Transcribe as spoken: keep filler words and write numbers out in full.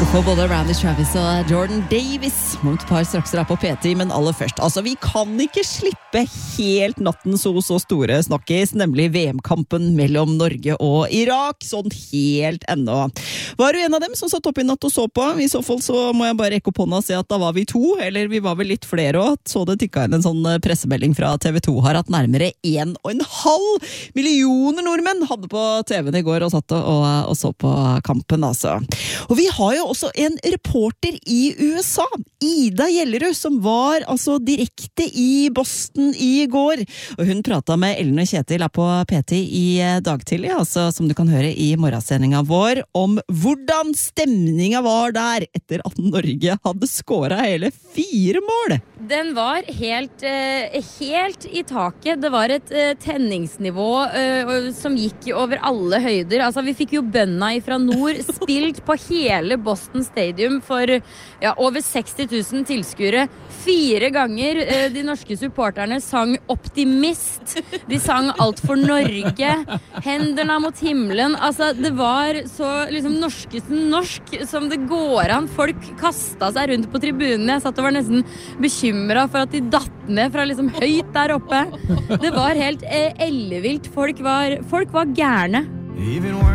skal få både Randy Travis og Jordan Davis mot par straks der på P ti, men aller først, altså vi kan ikke slippe helt natten så så store snakkes, nemlig V M-kampen mellom Norge og Irak, sånn helt ennå. Var du en av dem som satt opp i natt og så på? I så fall så må jeg bare rekke opp hånda og si at da var vi to, eller vi var vel litt flere også. Så det tikket inn en sånn pressemelding fra T V to her at nærmere en og en halv millioner nordmenn hadde på T V-en i går og satt og, og, og så på kampen, altså. Og vi har jo også en reporter i U S A, Ida Gjellerud, som var altså direkte i Boston i går. Og hun pratet med Ellen og Kjetil her på P ti i dag tidlig, altså som du kan høre i morgensendingen vår, om hvordan stemningen var der etter at Norge hadde skåret hele fire mål. Den var helt, eh, helt i taket. Det var et eh, tenningsnivå eh, som gikk over alle høyder. Altså, vi fikk jo bønna ifra nord spilt på hele Boston Stadium for ja, over seksti tusen tilskuere. Fire ganger eh, de norske supporterne sang Optimist. De sang Alt for Norge. Hendene mot himmelen. Altså, det var så liksom norskesen norsk som det går an. Folk kastet seg rundt på tribunen. Jeg satt og var nesten bekymret for at de datt ned fra liksom høyt der oppe. Det var helt eh, ellevilt. Folk var, folk var gærne.